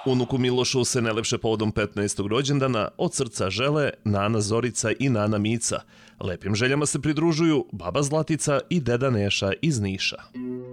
Unuku Milošu se najlepše povodom 15. rođendana od srca žele Nana Zorica i Nana Mica. Lepim željama se pridružuju baba Zlatica i deda Neša iz Niša.